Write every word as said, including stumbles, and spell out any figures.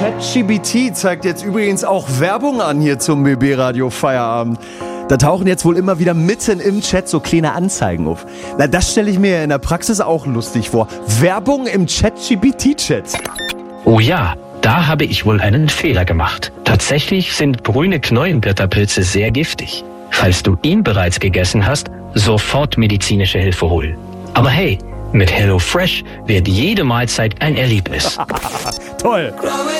ChatGPT zeigt jetzt übrigens auch Werbung an hier zum B B-Radio Feierabend. Da tauchen jetzt wohl immer wieder mitten im Chat so kleine Anzeigen auf. Na, das stelle ich mir in der Praxis auch lustig vor. Werbung im ChatGPT-Chat. Oh ja, da habe ich wohl einen Fehler gemacht. Tatsächlich sind grüne Knollenblätterpilze sehr giftig. Falls du ihn bereits gegessen hast, sofort medizinische Hilfe holen. Aber hey, mit HelloFresh wird jede Mahlzeit ein Erlebnis. Toll!